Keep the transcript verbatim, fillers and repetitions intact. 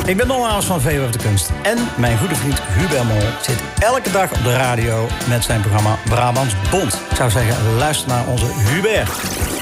Ik ben Don Aals van V O F de Kunst. En mijn goede vriend Hubert Mol zit elke dag op de radio met zijn programma Brabants Bond. Ik zou zeggen, luister naar onze Hubert.